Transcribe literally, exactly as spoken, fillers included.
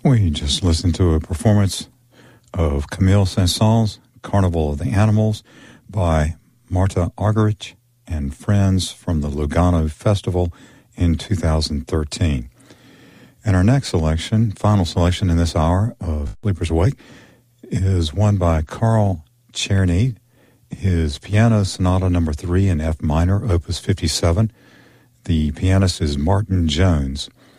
We just listened to a performance of Camille Saint-Saëns' Carnival of the Animals by Marta Argerich and friends from the Lugano Festival in two thousand thirteen. And our next selection, final selection in this hour of Sleepers Awake, is one by Carl Czerny, his Piano Sonata number three in F minor, opus fifty-seven. The pianist is Martin Jones.